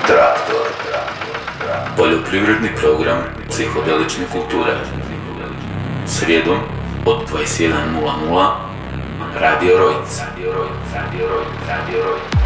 Traktor. Poljoprivredni program psihodelične kulture. Srijedom od 21:00 Radio Rojc.